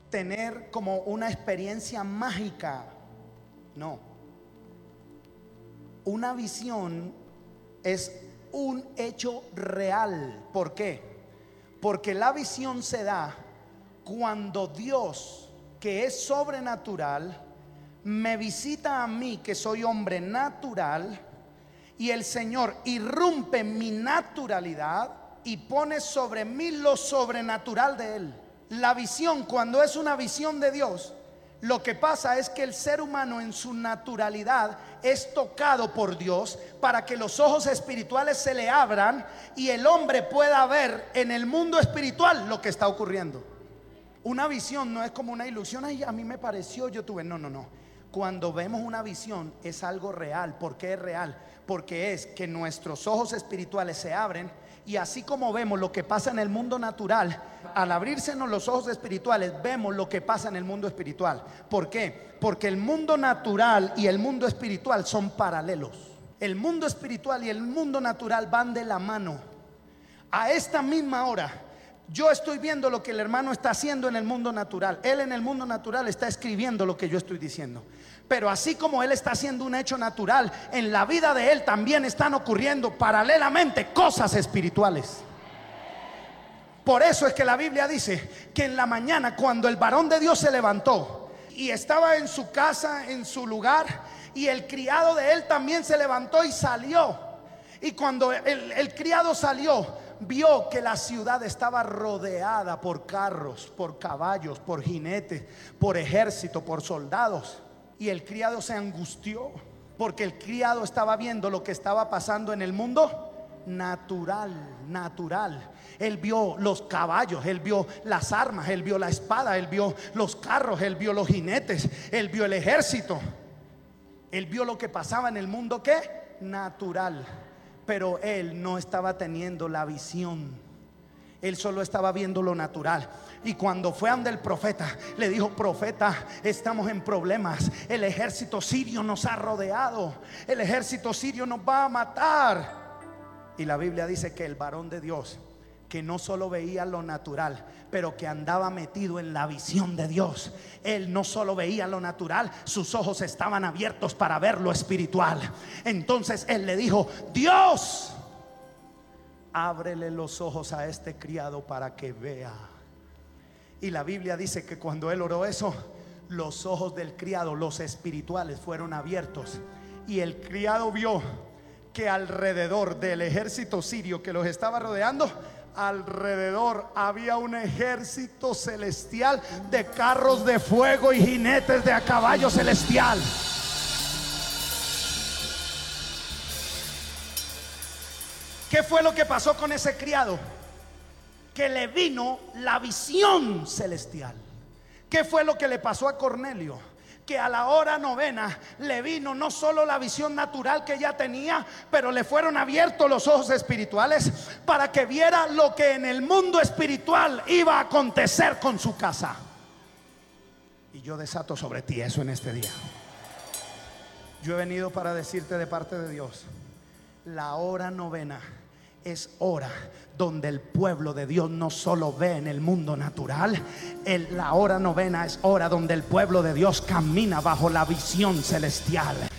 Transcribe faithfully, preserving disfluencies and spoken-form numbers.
tener como una experiencia mágica. No. Una visión es un hecho real. ¿Por qué? Porque la visión se da cuando Dios, que es sobrenatural, me visita a mí, que soy hombre natural, y el Señor irrumpe mi naturalidad y pone sobre mí lo sobrenatural de Él. La visión, cuando es una visión de Dios, lo que pasa es que el ser humano en su naturalidad es tocado por Dios para que los ojos espirituales se le abran y el hombre pueda ver en el mundo espiritual lo que está ocurriendo. Una visión no es como una ilusión. Ay, a mí me pareció, yo tuve. No, no, no. Cuando vemos una visión es algo real. ¿Por qué es real? Porque es que nuestros ojos espirituales se abren, y así como vemos lo que pasa en el mundo natural, al abrírsenos los ojos espirituales vemos lo que pasa en el mundo espiritual. ¿Por qué? Porque el mundo natural y el mundo espiritual son paralelos. El mundo espiritual y el mundo natural van de la mano. A esta misma hora yo estoy viendo lo que el hermano está haciendo en el mundo natural. Él en el mundo natural está escribiendo lo que yo estoy diciendo. Pero así como él está haciendo un hecho natural, en la vida de él también están ocurriendo paralelamente cosas espirituales. Por eso es que la Biblia dice que en la mañana, cuando el varón de Dios se levantó y estaba en su casa, en su lugar, y el criado de él también se levantó y salió. Y cuando el, el criado salió, vio que la ciudad estaba rodeada por carros, por caballos, por jinetes, por ejército, por soldados. Y el criado se angustió, porque el criado estaba viendo lo que estaba pasando en el mundo natural, natural. Él vio los caballos, él vio las armas, él vio la espada, él vio los carros, él vio los jinetes, él vio el ejército. Él vio lo que pasaba en el mundo, ¿qué? Natural. Pero él no estaba teniendo la visión. Él solo estaba viendo lo natural. Y cuando fue ante el profeta, le dijo: profeta, estamos en problemas. El ejército sirio nos ha rodeado. El ejército sirio nos va a matar. Y la Biblia dice que el varón de Dios, que no solo veía lo natural, pero que andaba metido en la visión de Dios, él no solo veía lo natural, sus ojos estaban abiertos para ver lo espiritual. Entonces él le dijo: Dios, ábrele los ojos a este criado para que vea. Y la Biblia dice que cuando él oró eso, los ojos del criado, los espirituales, fueron abiertos. Y el criado vio que alrededor del ejército sirio que los estaba rodeando, alrededor había un ejército celestial de carros de fuego y jinetes de a caballo celestial. ¿Qué fue lo que pasó con ese criado? Que le vino la visión celestial. ¿Qué fue lo que le pasó a Cornelio? Que a la hora novena le vino no solo la visión natural que ya tenía, pero le fueron abiertos los ojos espirituales para que viera lo que en el mundo espiritual iba a acontecer con su casa. Y yo desato sobre ti eso en este día. Yo he venido para decirte de parte de Dios: la hora novena es hora donde el pueblo de Dios no solo ve en el mundo natural. el, La hora novena es hora donde el pueblo de Dios camina bajo la visión celestial.